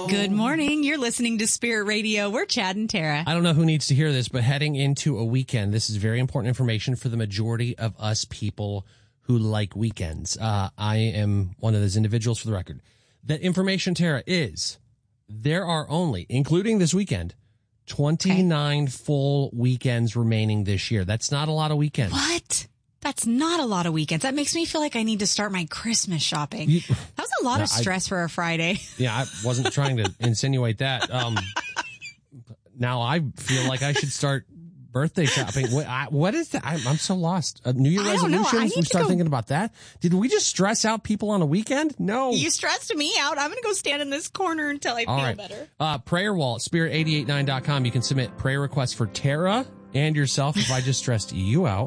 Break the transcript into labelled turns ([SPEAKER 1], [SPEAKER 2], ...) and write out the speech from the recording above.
[SPEAKER 1] Good morning. You're listening to Spirit Radio. We're Chad and Tara.
[SPEAKER 2] I don't know who needs to hear this, but heading into a weekend, this is very important information for the majority of us people who like weekends. I am one of those individuals, for the record. That information, Tara, is there are only, including this weekend, 29 full weekends remaining this year. That's not a lot of weekends.
[SPEAKER 1] What? That's not a lot of weekends. That makes me feel like I need to start my Christmas shopping. That was a lot of stress for a Friday.
[SPEAKER 2] Yeah, I wasn't trying to insinuate that. Now I feel like I should start birthday shopping. What is that? I'm so lost. New Year resolutions? We start thinking about that? Did we just stress out people on a weekend? No.
[SPEAKER 1] You stressed me out. I'm going to go stand in this corner until I feel better.
[SPEAKER 2] Prayer wall at spirit889.com. You can submit prayer requests for Tara and yourself if I just stressed you out.